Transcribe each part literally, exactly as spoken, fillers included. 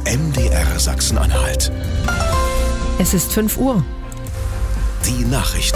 M D R Sachsen-Anhalt. Es ist fünf Uhr. Die Nachrichten.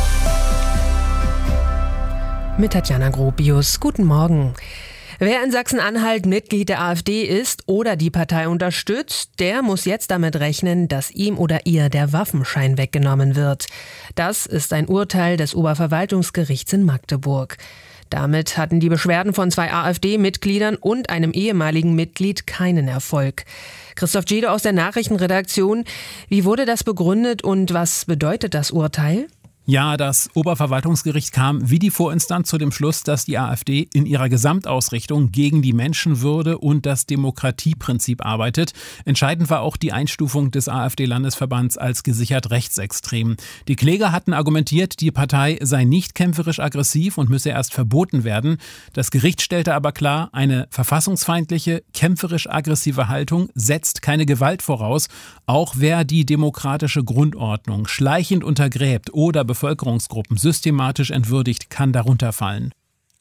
Mit Tatjana Gropius. Guten Morgen. Wer in Sachsen-Anhalt Mitglied der AfD ist oder die Partei unterstützt, der muss jetzt damit rechnen, dass ihm oder ihr der Waffenschein weggenommen wird. Das ist ein Urteil des Oberverwaltungsgerichts in Magdeburg. Damit hatten die Beschwerden von zwei AfD-Mitgliedern und einem ehemaligen Mitglied keinen Erfolg. Christoph Dschede aus der Nachrichtenredaktion. Wie wurde das begründet und was bedeutet das Urteil? Ja, das Oberverwaltungsgericht kam wie die Vorinstanz zu dem Schluss, dass die AfD in ihrer Gesamtausrichtung gegen die Menschenwürde und das Demokratieprinzip arbeitet. Entscheidend war auch die Einstufung des AfD-Landesverbands als gesichert rechtsextrem. Die Kläger hatten argumentiert, die Partei sei nicht kämpferisch aggressiv und müsse erst verboten werden. Das Gericht stellte aber klar, eine verfassungsfeindliche, kämpferisch aggressive Haltung setzt keine Gewalt voraus. Auch wer die demokratische Grundordnung schleichend untergräbt oder Bevölkerungsgruppen systematisch entwürdigt, kann darunter fallen.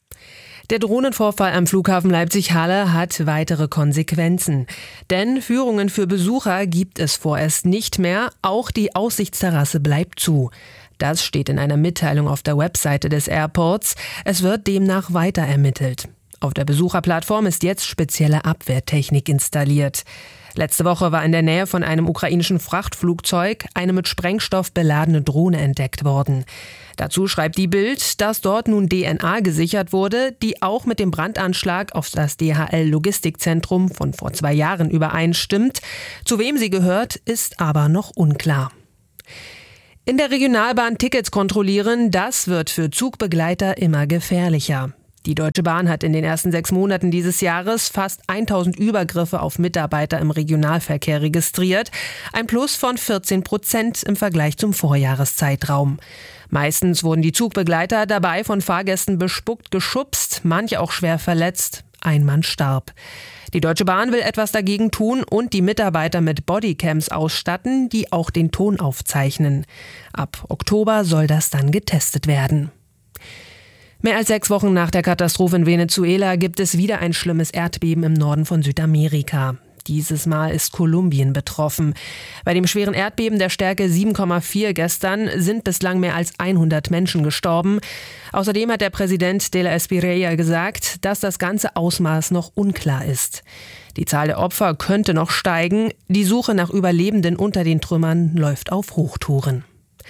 Der Drohnenvorfall am Flughafen Leipzig-Halle hat weitere Konsequenzen. Denn Führungen für Besucher gibt es vorerst nicht mehr. Auch die Aussichtsterrasse bleibt zu. Das steht in einer Mitteilung auf der Webseite des Airports. Es wird demnach weiter ermittelt. Auf der Besucherplattform ist jetzt spezielle Abwehrtechnik installiert. Letzte Woche war in der Nähe von einem ukrainischen Frachtflugzeug eine mit Sprengstoff beladene Drohne entdeckt worden. Dazu schreibt die Bild, dass dort nun D N A gesichert wurde, die auch mit dem Brandanschlag auf das D H L-Logistikzentrum von vor zwei Jahren übereinstimmt. Zu wem sie gehört, ist aber noch unklar. In der Regionalbahn Tickets kontrollieren, das wird für Zugbegleiter immer gefährlicher. Die Deutsche Bahn hat in den ersten sechs Monaten dieses Jahres fast tausend Übergriffe auf Mitarbeiter im Regionalverkehr registriert. Ein Plus von vierzehn Prozent im Vergleich zum Vorjahreszeitraum. Meistens wurden die Zugbegleiter dabei von Fahrgästen bespuckt, geschubst, manche auch schwer verletzt. Ein Mann starb. Die Deutsche Bahn will etwas dagegen tun und die Mitarbeiter mit Bodycams ausstatten, die auch den Ton aufzeichnen. Ab Oktober soll das dann getestet werden. Mehr als sechs Wochen nach der Katastrophe in Venezuela gibt es wieder ein schlimmes Erdbeben im Norden von Südamerika. Dieses Mal ist Kolumbien betroffen. Bei dem schweren Erdbeben der Stärke sieben Komma vier gestern sind bislang mehr als hundert Menschen gestorben. Außerdem hat der Präsident de la Espriella gesagt, dass das ganze Ausmaß noch unklar ist. Die Zahl der Opfer könnte noch steigen. Die Suche nach Überlebenden unter den Trümmern läuft auf Hochtouren.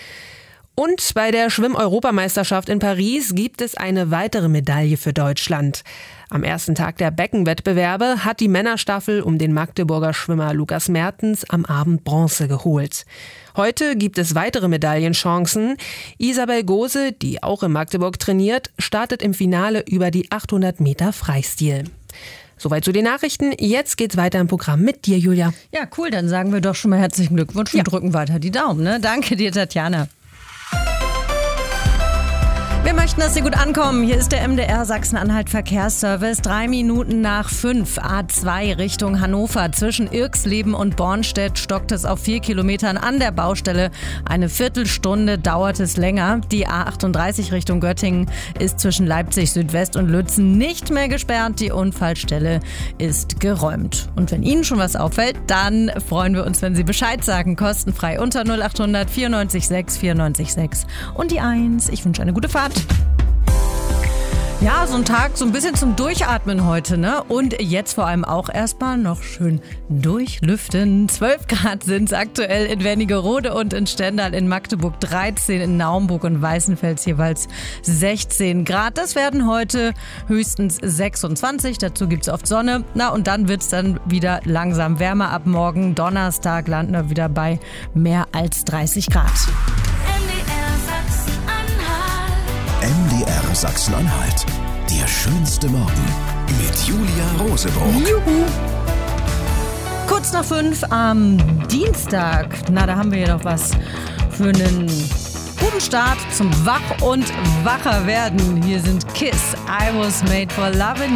Und bei der Schwimm-Europameisterschaft in Paris gibt es eine weitere Medaille für Deutschland. Am ersten Tag der Beckenwettbewerbe hat die Männerstaffel um den Magdeburger Schwimmer Lukas Mertens am Abend Bronze geholt. Heute gibt es weitere Medaillenchancen. Isabel Gose, die auch in Magdeburg trainiert, startet im Finale über die achthundert Meter Freistil. Soweit zu den Nachrichten. Jetzt geht's weiter im Programm mit dir, Julia. Ja, cool. Dann sagen wir doch schon mal herzlichen Glückwunsch und ja. drücken weiter die Daumen. Ne? Danke dir, Tatjana. Wir möchten, dass Sie gut ankommen. Hier ist der M D R Sachsen-Anhalt Verkehrsservice. Drei Minuten nach fünf. A zwei Richtung Hannover. Zwischen Irxleben und Bornstedt stockt es auf vier Kilometern an der Baustelle. Eine Viertelstunde dauert es länger. Die A achtunddreißig Richtung Göttingen ist zwischen Leipzig Südwest und Lützen nicht mehr gesperrt. Die Unfallstelle ist geräumt. Und wenn Ihnen schon was auffällt, dann freuen wir uns, wenn Sie Bescheid sagen. Kostenfrei unter null acht hundert vierundneunzig sechs vierundneunzig sechs und die eins. Ich wünsche eine gute Fahrt. Ja, so ein Tag, so ein bisschen zum Durchatmen heute, ne? Und jetzt vor allem auch erstmal noch schön durchlüften. zwölf Grad sind es aktuell in Wernigerode und in Stendal, in Magdeburg dreizehn, in Naumburg und Weißenfels jeweils sechzehn Grad. Das werden heute höchstens sechsundzwanzig, dazu gibt's oft Sonne. Na, und dann wird's dann wieder langsam wärmer. Ab morgen Donnerstag landen wir wieder bei mehr als dreißig Grad. M D R Sachsen-Anhalt. Der schönste Morgen mit Julia Roseburg. Juhu. Kurz nach fünf am Dienstag. Na, da haben wir ja noch was für einen guten Start zum Wach- und Wacher werden. Hier sind Kiss. I was made for loving